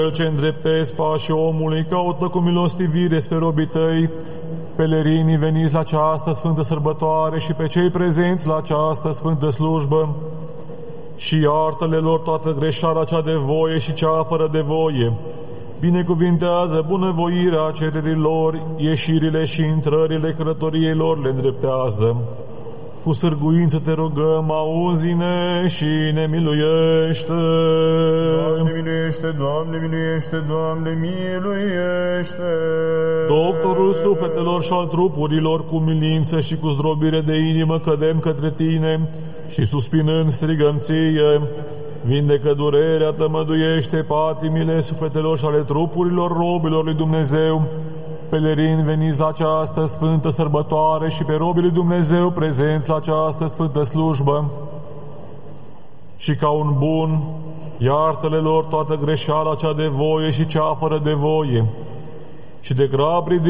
Cel ce îndreptezi pașii omului, caută cu milostivire spre robii tăi, pelerinii veniți la această sfântă sărbătoare și pe cei prezenți la această sfântă slujbă, și iartă-le lor toată greșeala cea de voie și cea fără de voie. Binecuvintează bunăvoirea cererilor, ieșirile și intrările călătoriei lor le îndreptează. Cu sârguință te rugăm, auzi-ne și ne miluiește. Doamne miluiește, Doamne miluiește, Doamne miluiește. Doctorul sufletelor și al trupurilor, cu milință și cu zdrobire de inimă cădem către Tine și suspinând strigăm Ție. Vindecă durerea, tămăduiește patimile sufletelor și ale trupurilor robilor lui Dumnezeu, pelerini veniți la această sfântă sărbătoare și pe robii lui Dumnezeu prezenți la această sfântă slujbă. Și ca un bun, iartă-le lor toată greșeala cea de voie și cea fără de voie. Și de grab ridică